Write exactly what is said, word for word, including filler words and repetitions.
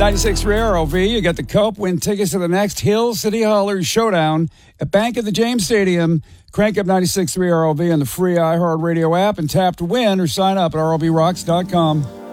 ninety-six point three R O V, you got the Cope. Win tickets to the next Hill City Haulers Showdown at Bank of the James Stadium. Crank up ninety-six point three R O V on the free iHeartRadio app and tap to win or sign up at R O V rocks dot com.